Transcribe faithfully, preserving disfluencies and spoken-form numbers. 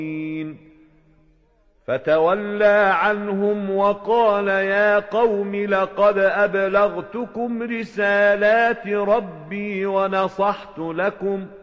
فتولى عنهم وقال يا قوم لقد أبلغتكم رسالات ربي ونصحت لكم